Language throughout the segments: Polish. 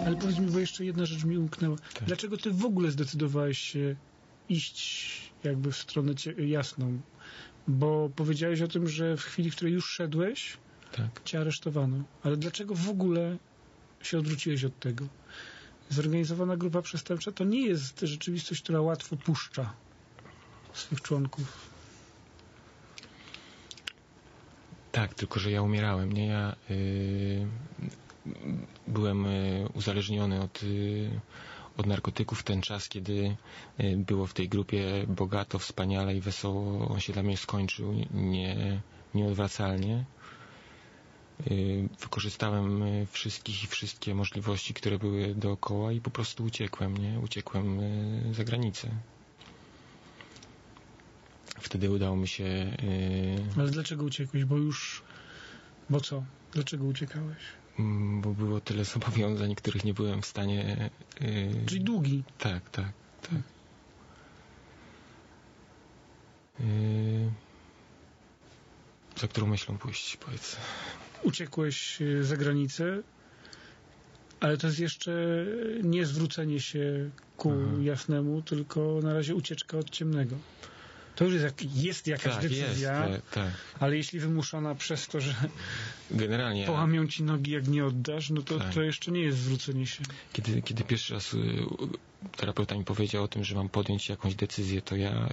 Ale powiedz mi, bo jeszcze jedna rzecz mi umknęła. Tak. Dlaczego ty w ogóle zdecydowałeś się iść jakby w stronę jasną? Bo powiedziałeś o tym, że w chwili, w której już szedłeś, Tak. cię aresztowano. Ale dlaczego w ogóle się odwróciłeś od tego? Zorganizowana grupa przestępcza to nie jest rzeczywistość, która łatwo puszcza swych członków. Tak, tylko że ja umierałem, nie? Ja byłem uzależniony od narkotyków w ten czas, kiedy było w tej grupie bogato, wspaniale i wesoło. On się dla mnie skończył nieodwracalnie. Wykorzystałem wszystkie możliwości, które były dookoła i po prostu uciekłem, nie? Uciekłem za granicę. Wtedy udało mi się... Ale dlaczego uciekłeś? Bo co? Dlaczego uciekałeś? Bo było tyle zobowiązań, których nie byłem w stanie... Czyli długi. Tak. Za którą myślą pójść, powiedz? Uciekłeś za granicę, ale to jest jeszcze nie zwrócenie się ku jasnemu, tylko na razie ucieczka od ciemnego. To już jest jakaś decyzja, tak. Ale jeśli wymuszona przez to, że generalnie połamią ci nogi, jak nie oddasz, no to, tak. To jeszcze nie jest zwrócenie się. Kiedy pierwszy raz terapeuta mi powiedział o tym, że mam podjąć jakąś decyzję, to ja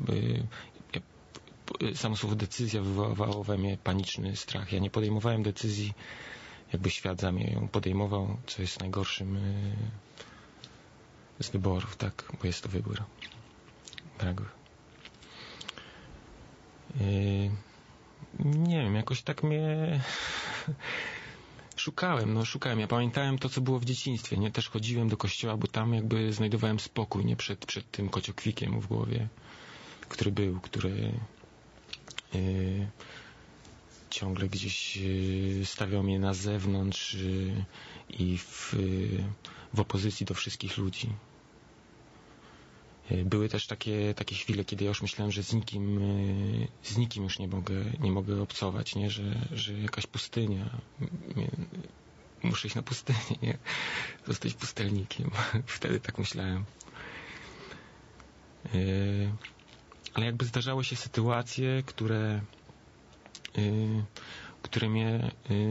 samo słowo decyzja wywoływało we mnie paniczny strach. Ja nie podejmowałem decyzji, jakby świat za mnie ją podejmował, co jest najgorszym z wyborów, tak, bo jest to wybór. Tak. Nie wiem, jakoś tak mnie szukałem. Ja pamiętałem to, co było w dzieciństwie, nie? Też chodziłem do kościoła, bo tam jakby znajdowałem spokój, nie? Przed tym kociokwikiem w głowie, który ciągle gdzieś stawiał mnie na zewnątrz i w opozycji do wszystkich ludzi. Były też takie chwile, kiedy ja już myślałem, że z nikim już nie mogę obcować, nie? Że jakaś pustynia, muszę iść na pustynię, nie? Zostać pustelnikiem. Wtedy tak myślałem. Ale jakby zdarzały się sytuacje, które mnie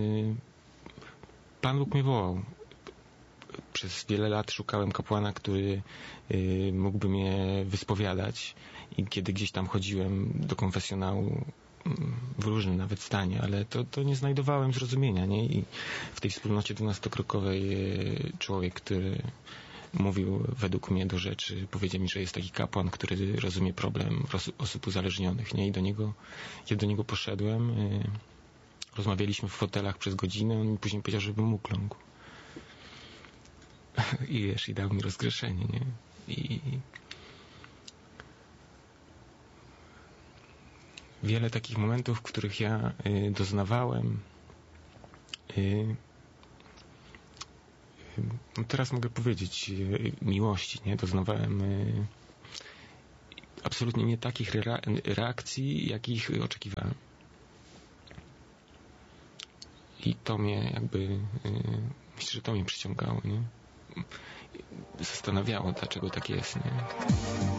Pan Bóg mnie wołał. Przez wiele lat szukałem kapłana, który mógłby mnie wyspowiadać i kiedy gdzieś tam chodziłem do konfesjonału w różnym nawet stanie, ale to nie znajdowałem zrozumienia, nie? I w tej wspólnocie 12-krokowej człowiek, który mówił według mnie do rzeczy, powiedział mi, że jest taki kapłan, który rozumie problem osób uzależnionych, nie? I kiedy do niego poszedłem, rozmawialiśmy w fotelach przez godzinę, on mi później powiedział, żebym ukląkł. I dał mi rozgrzeszenie, nie? I wiele takich momentów, w których ja doznawałem no teraz mogę powiedzieć miłości, nie? Doznawałem absolutnie nie takich reakcji, jakich oczekiwałem. I to mnie jakby myślę, że to mnie przyciągało, nie? Zastanawiało, dlaczego tak jest, nie?